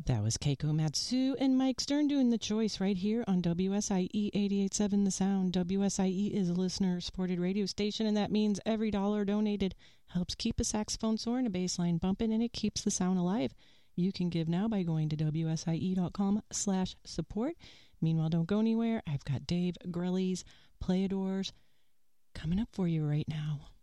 That was Keiko Matsu and Mike Stern doing The Choice right here on WSIE 88.7 The Sound. WSIE is a listener-supported radio station, and that means every dollar donated helps keep a saxophone soaring, a bass line bumping, and it keeps the sound alive. You can give now by going to WSIE.com/support. Meanwhile, don't go anywhere. I've got Dave Grelly's Playadors coming up for you right now.